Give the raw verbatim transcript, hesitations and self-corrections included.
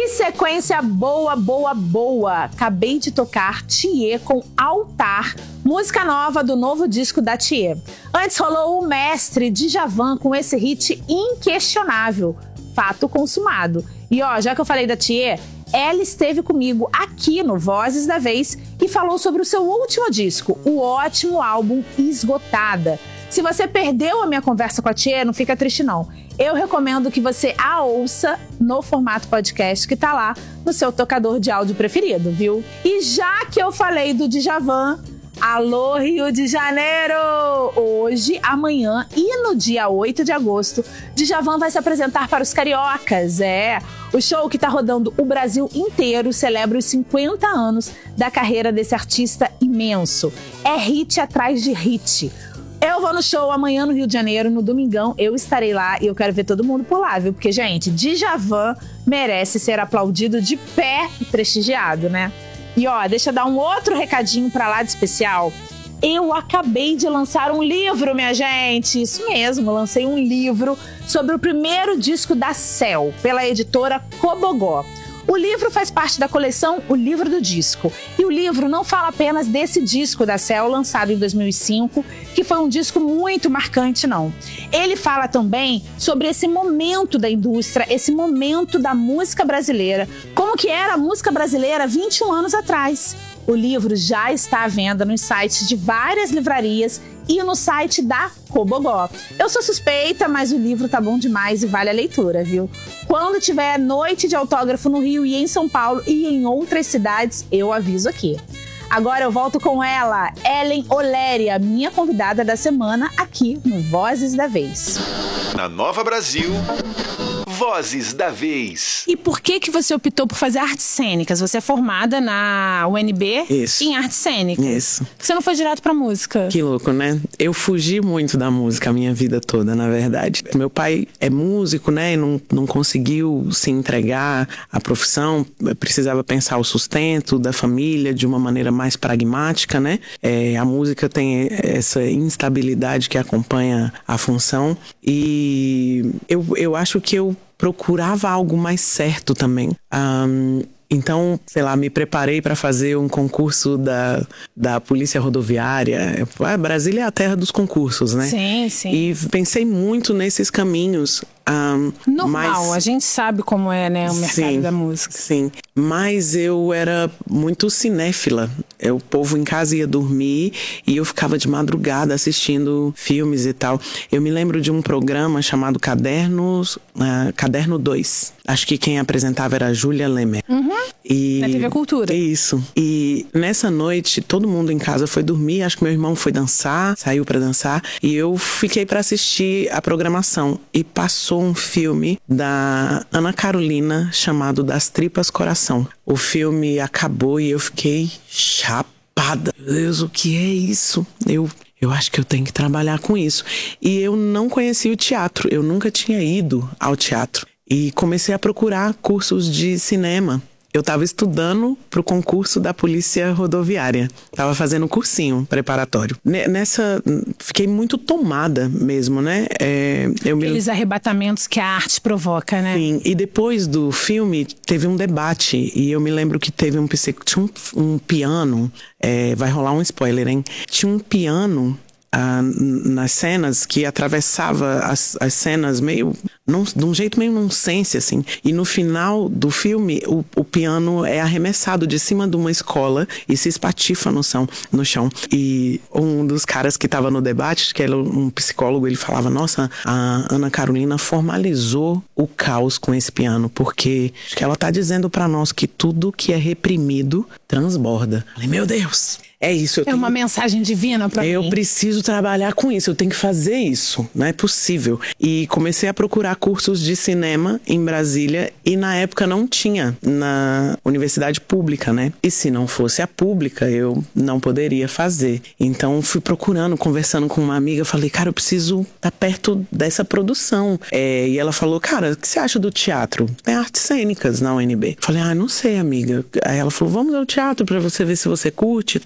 Que sequência boa, boa, boa! Acabei de tocar Thier com Altar, música nova do novo disco da Thier. Antes rolou o mestre Djavan com esse hit inquestionável, Fato Consumado. E ó, já que eu falei da Thier, ela esteve comigo aqui no Vozes da Vez e falou sobre o seu último disco, o ótimo álbum Esgotada. Se você perdeu a minha conversa com a Thier, não fica triste não. Eu recomendo que você a ouça no formato podcast que tá lá no seu tocador de áudio preferido, viu? E já que eu falei do Djavan, alô Rio de Janeiro! Hoje, amanhã e no dia oito de agosto, Djavan vai se apresentar para os cariocas. É, o show que tá rodando o Brasil inteiro celebra os cinquenta anos da carreira desse artista imenso. É hit atrás de hit. Eu vou no show amanhã no Rio de Janeiro, no domingão, eu estarei lá e eu quero ver todo mundo por lá, viu? Porque, gente, Djavan merece ser aplaudido de pé e prestigiado, né? E ó, deixa eu dar um outro recadinho pra lá de especial. Eu acabei de lançar um livro, minha gente. Isso mesmo, lancei um livro sobre o primeiro disco da Céu, pela editora Cobogó. O livro faz parte da coleção O Livro do Disco. E o livro não fala apenas desse disco da Céu, lançado em dois mil e cinco, que foi um disco muito marcante, não. Ele fala também sobre esse momento da indústria, esse momento da música brasileira, como que era a música brasileira vinte e um anos atrás. O livro já está à venda nos sites de várias livrarias e no site da Cobogó. Eu sou suspeita, mas o livro tá bom demais e vale a leitura, viu? Quando tiver noite de autógrafo no Rio e em São Paulo e em outras cidades, eu aviso aqui. Agora eu volto com ela, Ellen Oléria, minha convidada da semana aqui no Vozes da Vez. Na Nova Brasil, Vozes da Vez. E por que que você optou por fazer artes cênicas? Você é formada na U N B Isso. em artes cênicas. Isso. Você não foi direto pra música? Que louco, né? Eu fugi muito da música a minha vida toda, na verdade. Meu pai é músico, né? E não, não conseguiu se entregar à profissão. Precisava pensar o sustento da família de uma maneira mais pragmática, né? É, a música tem essa instabilidade que acompanha a função. E eu, eu acho que eu procurava algo mais certo também. Um, então, sei lá, me preparei para fazer um concurso da, da Polícia Rodoviária. Brasília é a terra dos concursos, né? Sim, sim. E pensei muito nesses caminhos. Um, Normal, mas, a gente sabe como é, né, o mercado sim, da música. Sim, mas eu era muito cinéfila. O povo em casa ia dormir e eu ficava de madrugada assistindo filmes e tal. Eu me lembro de um programa chamado Cadernos, uh, Caderno dois. Acho que quem apresentava era a Júlia Lemer. Uhum. E na T V Cultura. Isso. E nessa noite, todo mundo em casa foi dormir. Acho que meu irmão foi dançar, saiu pra dançar. E eu fiquei pra assistir a programação. E passou um filme da Ana Carolina chamado Das Tripas Coração. O filme acabou e eu fiquei chapada. Meu Deus, o que é isso? Eu... Eu acho que eu tenho que trabalhar com isso. E eu não conhecia o teatro. Eu nunca tinha ido ao teatro. E comecei a procurar cursos de cinema. Eu estava estudando para o concurso da Polícia Rodoviária. Estava fazendo um cursinho preparatório. Nessa, fiquei muito tomada mesmo, né? É, eu Aqueles me... arrebatamentos que a arte provoca, né? Sim, e depois do filme teve um debate. E eu me lembro que teve um, tinha um, um piano, é, vai rolar um spoiler, hein? Tinha um piano ah, nas cenas que atravessava as, as cenas meio... Num, de um jeito meio nonsense, assim. E no final do filme, o, o piano é arremessado de cima de uma escola e se espatifa no chão, no chão. E um dos caras que estava no debate, que era um psicólogo, ele falava, nossa, a Ana Carolina formalizou o caos com esse piano, porque acho que ela tá dizendo para nós que tudo que é reprimido transborda. Falei, meu Deus! É isso. Eu é tenho... uma mensagem divina pra eu mim. Eu preciso trabalhar com isso, eu tenho que fazer isso, não é possível. E comecei a procurar cursos de cinema em Brasília e na época não tinha na universidade pública, né? E se não fosse a pública, eu não poderia fazer. Então fui procurando, conversando com uma amiga, falei, cara, eu preciso estar perto dessa produção. É, e ela falou, cara, o que você acha do teatro? Tem artes cênicas na U N B. Falei, ah, não sei, amiga. Aí ela falou, vamos ao teatro pra você ver se você curte.